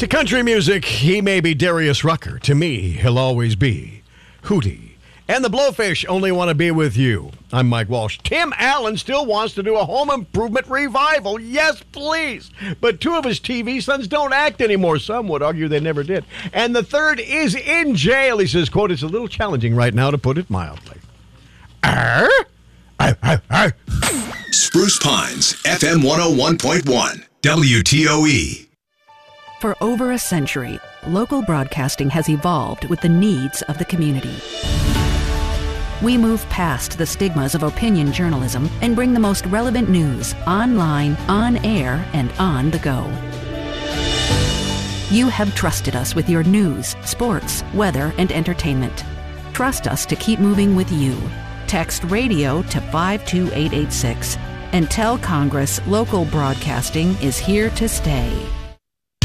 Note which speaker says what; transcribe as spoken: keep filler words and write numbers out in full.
Speaker 1: To country music, he may be Darius Rucker. To me, he'll always be Hootie. And the Blowfish only want to be with you. I'm Mike Walsh. Tim Allen still wants to do a home improvement revival. Yes, please. But two of his T V sons don't act anymore. Some would argue they never did. And the third is in jail. He says, quote, it's a little challenging right now, to put it mildly. Arr? Arr, arr, arr.
Speaker 2: Spruce Pines, F M one oh one point one, W T O E.
Speaker 3: For over a century, local broadcasting has evolved with the needs of the community. We move past the stigmas of opinion journalism and bring the most relevant news online, on air, and on the go. You have trusted us with your news, sports, weather, and entertainment. Trust us to keep moving with you. Text radio to five two eight eight six and tell Congress local broadcasting is here to stay.